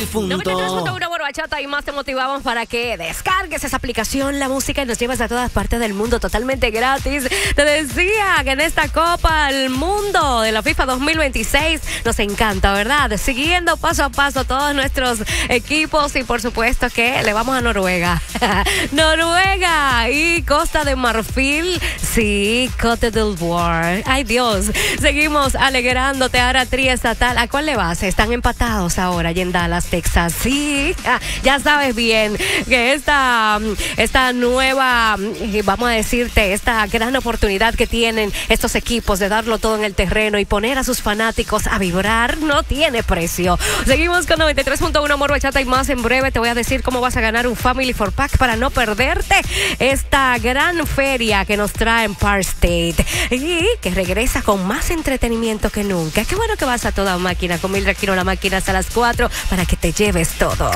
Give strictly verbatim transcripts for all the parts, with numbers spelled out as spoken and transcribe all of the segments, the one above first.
noventa y tres punto uno por Bachata y más te motivamos para que descargues esa aplicación, la música, y nos llevas a todas partes del mundo totalmente gratis. Te decía que en esta Copa del Mundo de la FIFA dos mil veintiséis nos encanta, ¿verdad? Siguiendo paso a paso todos nuestros equipos y por supuesto que le vamos a Noruega. Noruega y Costa de Marfil. Sí, Cote d'Ivoire. Ay, Dios. Seguimos alegrándote ahora triestatal. ¿A cuál le vas? Están empatados ahora allá en Dallas, Texas. Sí, ya sabes bien que esta, esta nueva, vamos a decirte, esta gran oportunidad que tienen estos equipos de darlo todo en el terreno y poner a sus fanáticos a vibrar no tiene precio. Seguimos con noventa y tres punto uno Amor, Bachata y más. En breve te voy a decir cómo vas a ganar un Family four Pack para no perderte esta gran feria que nos trae en Park State y que regresa con más entretenimiento que nunca. Qué bueno que vas a toda máquina con Mildred Aquino, la máquina, hasta las cuatro para que te lleves todo.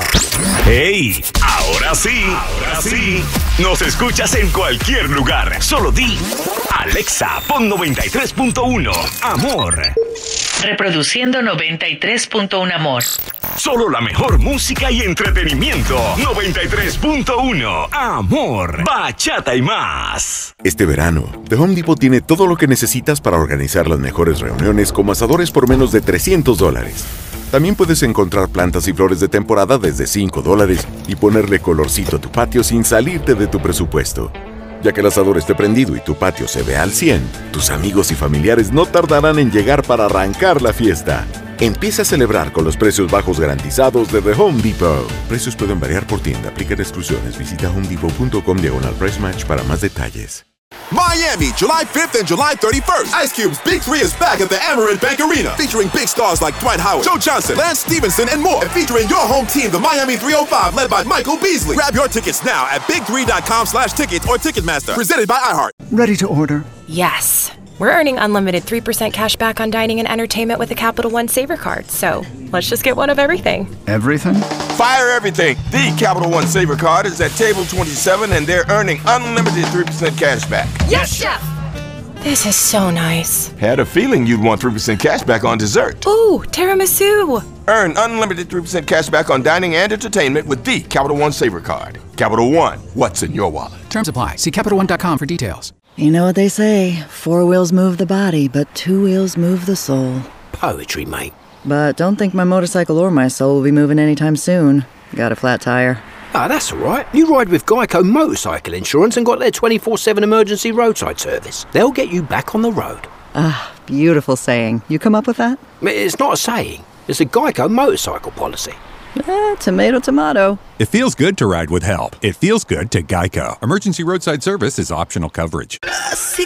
¡Hey! Ahora sí, ahora sí. Nos escuchas en cualquier lugar. Solo di Alexa, pon noventa y tres punto uno Amor. Reproduciendo noventa y tres punto uno Amor. Solo la mejor música y entretenimiento. noventa y tres punto uno Amor, Bachata y más. Este verano, The Home Depot tiene todo lo que necesitas para organizar las mejores reuniones como asadores por menos de trescientos dólares. También puedes encontrar plantas y flores de temporada desde cinco dólares y ponerle colorcito a tu patio sin salirte de tu presupuesto. Ya que el asador esté prendido y tu patio se vea al cien, tus amigos y familiares no tardarán en llegar para arrancar la fiesta. Empieza a celebrar con los precios bajos garantizados de The Home Depot. Precios pueden variar por tienda. Aplican exclusiones. Visita homedepot punto com diagonal price match para más detalles. Miami, July fifth and July thirty-first. Ice Cube's Big Three is back at the Amerant Bank Arena, featuring big stars like Dwight Howard, Joe Johnson, Lance Stevenson, and more. And featuring your home team, the Miami three oh five, led by Michael Beasley. Grab your tickets now at big three dot com slash tickets or Ticketmaster. Presented by iHeart. Ready to order? Yes. We're earning unlimited three percent cash back on dining and entertainment with the Capital One Saver Card. So let's just get one of everything. Everything? Fire everything. The Capital One Saver Card is at table twenty-seven and they're earning unlimited three percent cash back. Yes, Chef! This is so nice. Had a feeling you'd want three percent cash back on dessert. Ooh, tiramisu! Earn unlimited three percent cash back on dining and entertainment with the Capital One Saver Card. Capital One, what's in your wallet? Terms apply. See Capital One dot com for details. You know what they say, four wheels move the body, but two wheels move the soul. Poetry, mate. But don't think my motorcycle or my soul will be moving anytime soon. Got a flat tire. Ah, that's all right. You ride with Geico Motorcycle Insurance and got their twenty-four seven emergency roadside service. They'll get you back on the road. Ah, beautiful saying. You come up with that? It's not a saying. It's a Geico motorcycle policy. Eh, tomato, tomato. It feels good to ride with help. It feels good to Geico. Emergency roadside service is optional coverage.